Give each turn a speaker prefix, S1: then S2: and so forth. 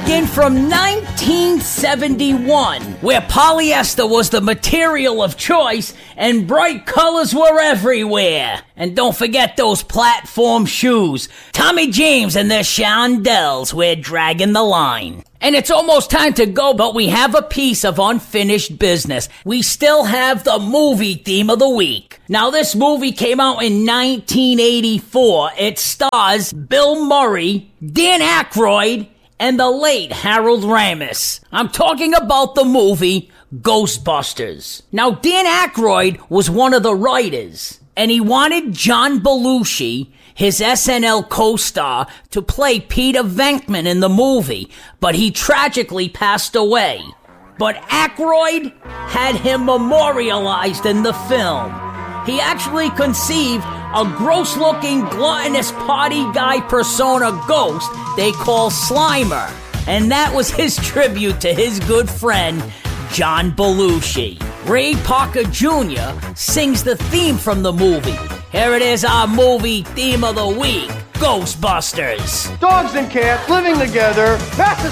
S1: back in from 1971, where polyester was the material of choice and bright colors were everywhere. And don't forget those platform shoes. Tommy James and their Shondells were dragging the line. And it's almost time to go, but we have a piece of unfinished business. We still have the movie theme of the week. Now, this movie came out in 1984. It stars Bill Murray, Dan Aykroyd, and the late Harold Ramis. I'm talking about the movie Ghostbusters. Now, Dan Aykroyd was one of the writers, and he wanted John Belushi, his SNL co-star, to play Peter Venkman in the movie, but he tragically passed away. But Aykroyd had him memorialized in the film. He actually conceived a gross-looking, gluttonous party guy persona ghost they call Slimer, and that was his tribute to his good friend, John Belushi. Ray Parker Jr. sings the theme from the movie. Here it is, our movie theme of the week, Ghostbusters.
S2: Dogs and cats living together, pass the